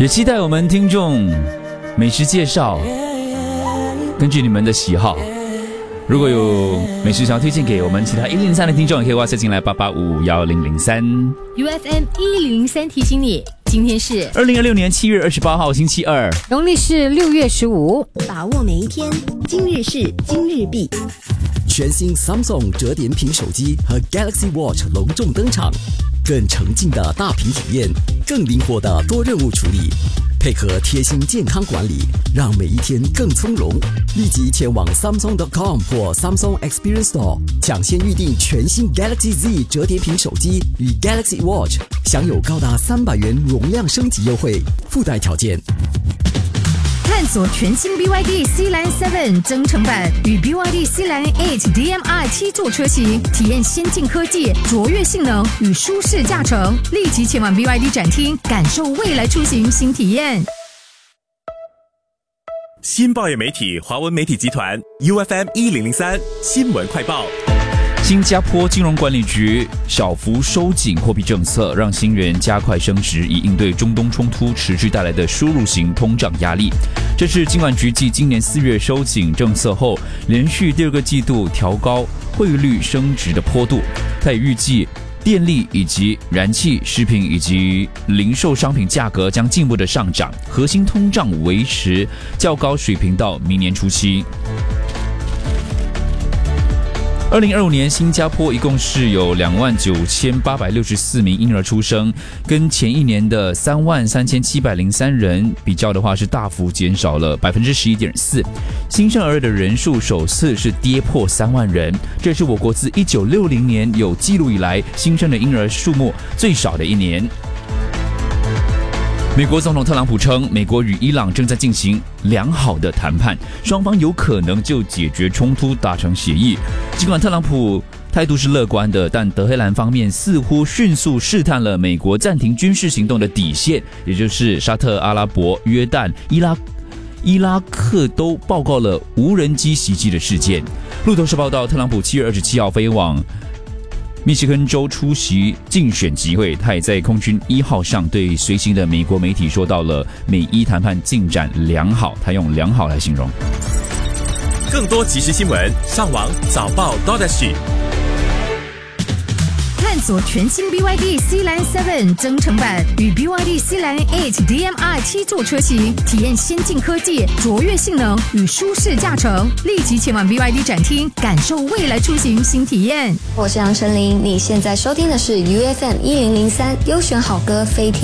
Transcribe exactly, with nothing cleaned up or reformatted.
也期待我们听众美食介绍，根据你们的喜好，如果有美食想要推荐给我们其他一零三的听众，也可以哇塞进来八八五五一零零三。 U F M 一零零三提醒你，今天是二零二六年七月二十八号星期二， 农历是六月十五。 把握每一天，今日事今日毕。 全新 Samsung 折叠屏手机和 Galaxy Watch 隆重登场，更沉浸的大屏体验，更灵活的多任务处理，配合贴心健康管理，让每一天更从容。立即前往 Samsung dot com 或 Samsung Experience Store 抢先预定全新 Galaxy Z 折叠屏手机与 Galaxy Watch， 享有高达三百元容量升级优惠，附带条件。 探索全新 B Y D C-Line 七增程版与 B Y D C-Line 八 D M I 七座车型，体验先进科技、卓越性能与舒适驾乘。立即前往 B Y D 展厅，感受未来出行新体验。 新报业媒体华文媒体集团 U F M 一零零三新闻快报。 新加坡金融管理局小幅收紧货币政策，让新元加快升值，以应对中东冲突持续带来的输入型通胀压力。这是金管局继今年四月收紧政策后，连续第二个季度调高汇率升值的坡度。它也预计电力以及燃气、食品以及零售商品价格将进一步的上涨，核心通胀维持较高水平到明年初期。二零二五年，新加坡一共是有两万九千八百六十四名婴儿出生，跟前一年的三万三千七百零三人比较的话，是大幅减少了百分之十一点四。新生儿的人数首次是跌破三万人，这是我国自一九六零年有记录以来新生的婴儿数目最少的一年。美国总统特朗普称，美国与伊朗正在进行良好的谈判，双方有可能就解决冲突达成协议。尽管特朗普态度是乐观的，但德黑兰方面似乎迅速试探了美国暂停军事行动的底线，也就是沙特阿拉伯、约旦、伊拉克伊拉克都报告了无人机袭击的事件。路透社报道，特朗普七月二十七号飞往密西根州出席竞选集会，他也在空军一号上对随行的美国媒体说到了美伊谈判进展良好，他用良好来形容。 更多即时新闻，上网早报 .sg。 探索全新 B Y D C-Line 七增程版与 B Y D C-Line 八 D M I 七座车型，体验先进科技、卓越性能与舒适驾乘。立即前往 B Y D 展厅，感受未来出行新体验。 我是杨丞琳，你现在收听的是 U F M 一零零三优选好歌非听。